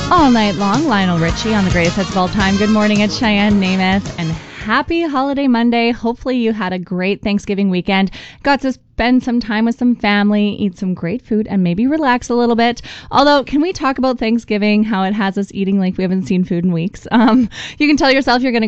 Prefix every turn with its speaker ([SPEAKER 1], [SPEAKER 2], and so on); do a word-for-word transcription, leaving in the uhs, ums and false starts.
[SPEAKER 1] All night long, Lionel Richie on the greatest hits of all time. Good morning, it's Cheyenne Namath, and happy holiday Monday. Hopefully you had a great Thanksgiving weekend. Got to spend some time with some family, eat some great food, and maybe relax a little bit. Although, can we talk about Thanksgiving, how it has us eating like we haven't seen food in weeks? Um, you can tell yourself you're going to